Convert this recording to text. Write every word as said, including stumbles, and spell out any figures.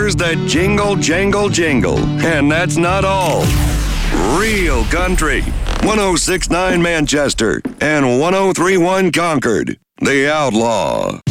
numbers that jingle, jangle, jingle. And that's not all. Real country. one oh six point nine Manchester and one oh three point one Concord. The Outlaw.